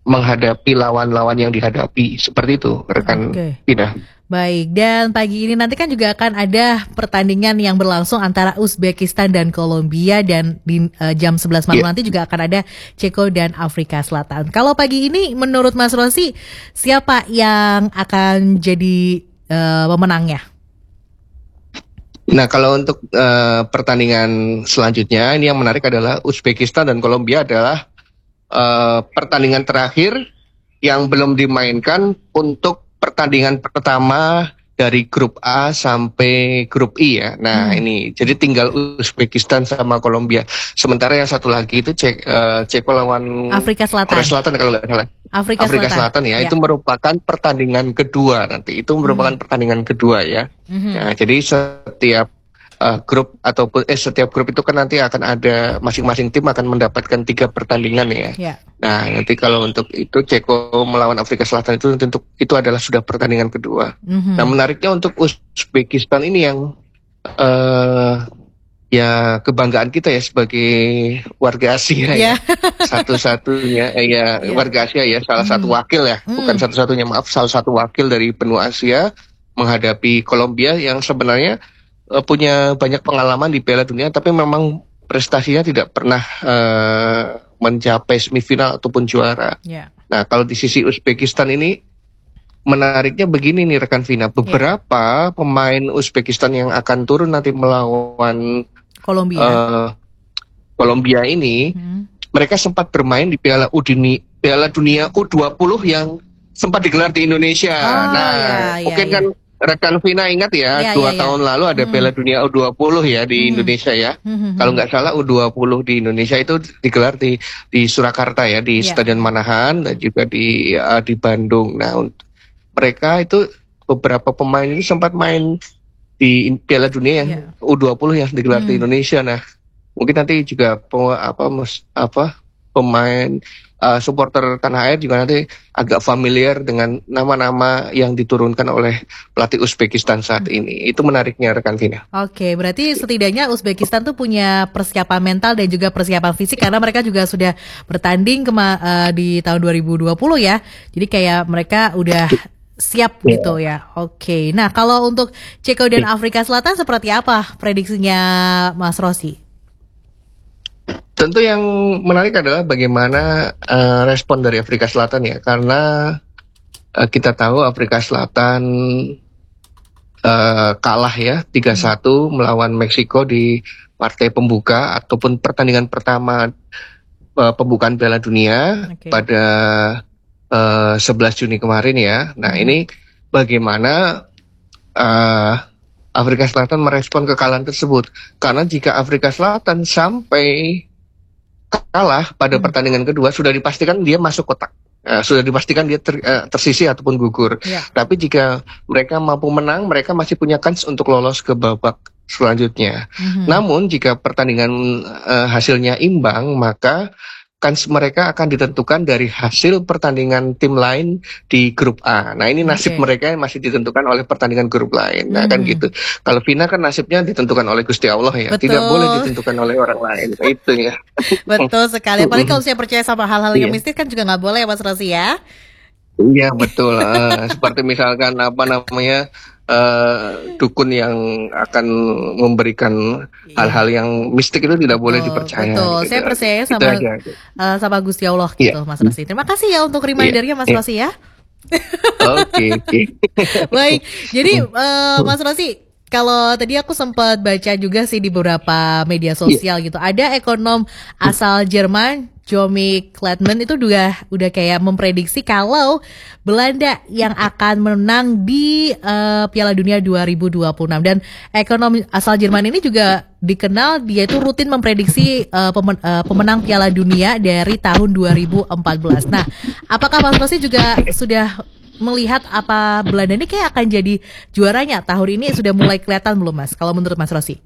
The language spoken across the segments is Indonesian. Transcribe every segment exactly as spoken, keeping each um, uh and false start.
menghadapi lawan-lawan yang dihadapi. Seperti itu, rekan Oke. Tina. Baik, dan pagi ini nanti kan juga akan ada pertandingan yang berlangsung antara Uzbekistan dan Kolombia, dan di uh, jam sebelas malam Yeah. nanti juga akan ada Ceko dan Afrika Selatan. Kalau pagi ini menurut Mas Rosi, siapa yang akan jadi uh, pemenangnya? Nah, kalau untuk uh, pertandingan selanjutnya, ini yang menarik adalah Uzbekistan dan Kolombia adalah uh, pertandingan terakhir yang belum dimainkan untuk pertandingan pertama dari grup A sampai grup I ya. Nah, hmm. ini jadi tinggal Uzbekistan sama Kolombia. Sementara yang satu lagi itu Cek, uh, Ceko lawan Afrika Selatan. Korea Selatan kalau nggak salah. Afrika, Afrika Selatan, Selatan ya, ya, itu merupakan pertandingan kedua nanti. Itu merupakan hmm. pertandingan kedua ya. Hmm. Nah, jadi setiap uh, grup ataupun eh setiap grup itu kan nanti akan ada masing-masing tim akan mendapatkan tiga pertandingan ya. Yeah. Nah, nanti kalau untuk itu Ceko melawan Afrika Selatan itu untuk itu adalah sudah pertandingan kedua. Hmm. Nah, menariknya untuk Uzbekistan ini yang uh, ya kebanggaan kita ya sebagai warga Asia yeah. ya. Satu-satunya eh, ya yeah. warga Asia ya, salah mm. satu wakil ya, mm. bukan satu-satunya, maaf, salah satu wakil dari benua Asia menghadapi Kolombia yang sebenarnya uh, punya banyak pengalaman di Piala Dunia, tapi memang prestasinya tidak pernah uh, mencapai semifinal ataupun juara. Yeah. Nah, kalau di sisi Uzbekistan ini menariknya begini nih rekan Vina, beberapa yeah. pemain Uzbekistan yang akan turun nanti melawan Kolombia. Uh, Kolombia ini, hmm. mereka sempat bermain di Piala Udini, Piala Dunia U dua puluh yang sempat digelar di Indonesia. Oh, nah, ya, mungkin ya, kan ya. rekan Vina ingat ya, ya dua ya, tahun ya. lalu ada hmm. Piala Dunia U dua puluh ya di hmm. Indonesia ya. Hmm. Kalau nggak salah U dua puluh di Indonesia itu digelar di di Surakarta ya, di ya. Stadion Manahan dan juga di uh, di Bandung. Nah, mereka itu beberapa pemain ini sempat main di Piala Dunia yang yeah. U dua puluh yang digelar hmm. di Indonesia. Nah, mungkin nanti juga apa mus, apa pemain uh, supporter tanah air juga nanti agak familiar dengan nama-nama yang diturunkan oleh pelatih Uzbekistan saat hmm. ini. Itu menariknya rekan Vina. Oke, berarti setidaknya Uzbekistan tuh punya persiapan mental dan juga persiapan fisik karena mereka juga sudah bertanding kema- uh, di tahun dua ribu dua puluh ya. Jadi kayak mereka udah siap yeah. gitu ya. Oke. Nah, kalau untuk Ceko dan Afrika Selatan seperti apa prediksinya Mas Rosi? Tentu yang menarik adalah bagaimana uh, respon dari Afrika Selatan ya, karena uh, kita tahu Afrika Selatan uh, kalah ya tiga satu hmm. melawan Meksiko di partai pembuka ataupun pertandingan pertama uh, pembukaan Piala Dunia okay. pada Uh, sebelas Juni kemarin ya. Nah, hmm. ini bagaimana uh, Afrika Selatan merespon kekalahan tersebut. Karena jika Afrika Selatan sampai kalah pada hmm. pertandingan kedua, sudah dipastikan dia masuk kotak. Uh, sudah dipastikan dia ter, uh, tersisih ataupun gugur. Yeah. Tapi jika mereka mampu menang, mereka masih punya kans untuk lolos ke babak selanjutnya. Hmm. Namun jika pertandingan uh, hasilnya imbang, maka kans mereka akan ditentukan dari hasil pertandingan tim lain di grup A. Nah, ini nasib okay. mereka yang masih ditentukan oleh pertandingan grup lain. Nah, hmm. kan gitu. Kalau Vina kan nasibnya ditentukan oleh Gusti Allah ya. Betul. Tidak boleh ditentukan oleh orang lain. Itu ya. Betul sekali. Apalagi kalau saya percaya sama hal-hal yang yeah. mistis kan juga nggak boleh ya Mas Rosi ya. Iya, betul. uh, seperti misalkan apa namanya Uh, dukun yang akan memberikan yeah. hal-hal yang mistik itu tidak betul, boleh dipercaya. Betul, gitu. Saya percaya sama uh, sama Gusti Allah gitu, yeah. Mas Rosi. Terima kasih ya untuk remindernya, yeah. Mas yeah. Rosi ya. Oke, oke. Baik, jadi uh, Mas Rosi, kalau tadi aku sempat baca juga sih di beberapa media sosial yeah. gitu, ada ekonom asal Jerman, Jomi Kletman itu juga udah kayak memprediksi kalau Belanda yang akan menang di uh, Piala Dunia dua ribu dua puluh enam, dan ekonom asal Jerman ini juga dikenal dia itu rutin memprediksi uh, pemen- uh, pemenang Piala Dunia dari tahun dua ribu empat belas. Nah, apakah Mas Rosi juga sudah melihat apa Belanda ini kayak akan jadi juaranya tahun ini? Sudah mulai kelihatan belum Mas, kalau menurut Mas Rosi?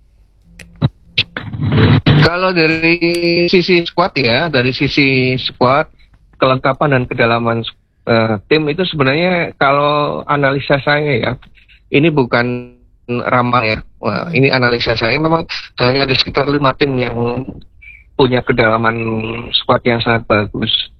Kalau dari sisi squad ya, dari sisi squad, kelengkapan dan kedalaman uh, tim itu sebenarnya kalau analisa saya ya, ini bukan ramal ya, wah, ini analisa saya memang hanya ada sekitar lima tim yang punya kedalaman squad yang sangat bagus.